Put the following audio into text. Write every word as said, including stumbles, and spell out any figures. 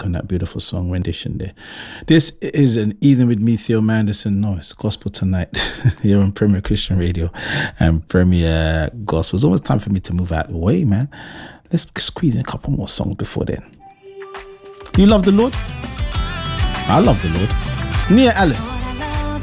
on that beautiful song rendition there. This is an Evening with me, Theo Manderson. No, it's Gospel Tonight here on Premier Christian Radio and Premier Gospel. It's almost time for me to move out of the way, man. Let's squeeze in a couple more songs before then. You love the Lord? I love the Lord. Nia Allen.